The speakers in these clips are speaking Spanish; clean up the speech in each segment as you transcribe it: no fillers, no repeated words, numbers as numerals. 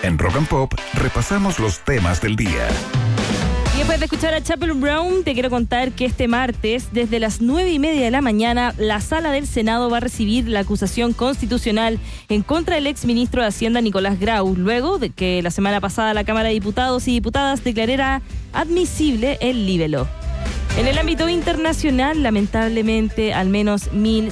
En Rock and Pop repasamos los temas del día. Y después de escuchar a Chappell Brown, te quiero contar que este martes, desde las 9:30 de la mañana, la Sala del Senado va a recibir la acusación constitucional en contra del exministro de Hacienda Nicolás Grau, luego de que la semana pasada la Cámara de Diputados y Diputadas declarara admisible el libelo. En el ámbito internacional, lamentablemente, al menos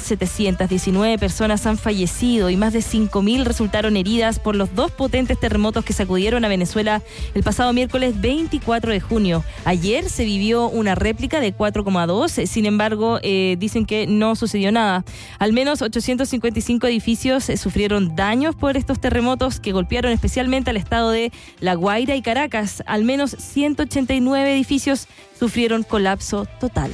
1.719 personas han fallecido y más de 5.000 resultaron heridas por los dos potentes terremotos que sacudieron a Venezuela el pasado miércoles 24 de junio. Ayer se vivió una réplica de 4,2, sin embargo, dicen que no sucedió nada. Al menos 855 edificios sufrieron daños por estos terremotos que golpearon especialmente al estado de La Guaira y Caracas. Al menos 189 edificios sufrieron colapso total.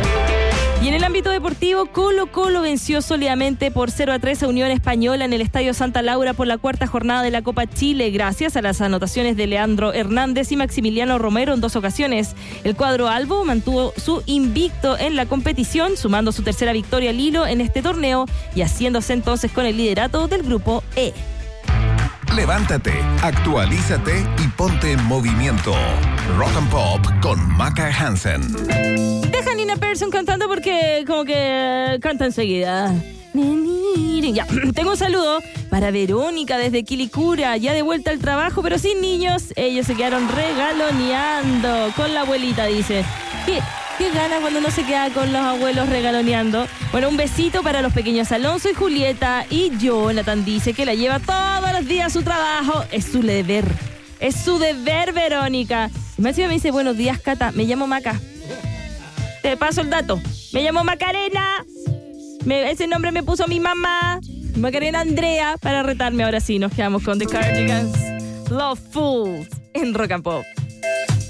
Y en el ámbito deportivo, Colo-Colo venció sólidamente por 0-3 a Unión Española en el Estadio Santa Laura por la cuarta jornada de la Copa Chile, gracias a las anotaciones de Leandro Hernández y Maximiliano Romero en 2 ocasiones. El cuadro albo mantuvo su invicto en la competición, sumando su tercera victoria al hilo en este torneo y haciéndose entonces con el liderato del grupo E. Levántate, actualízate y ponte en movimiento. Rock and Pop con Maca Hansen. Deja a Nina Persson cantando porque como que canta enseguida. Ya, tengo un saludo para Verónica desde Quilicura, ya de vuelta al trabajo, pero sin niños. Ellos se quedaron regaloneando con la abuelita, dice. ¿Qué gana cuando uno se queda con los abuelos regaloneando? Bueno, un besito para los pequeños Alonso y Julieta. Y Jonathan dice que la lleva todos los días a su trabajo. Es su deber. Es su deber, Verónica. Y más me dice, buenos días, Cata. Me llamo Maca. Te paso el dato. Me llamo Macarena. Ese nombre me puso mi mamá. Macarena Andrea. Para retarme ahora sí. Nos quedamos con The Cardigans. Love Fools en Rock and Pop.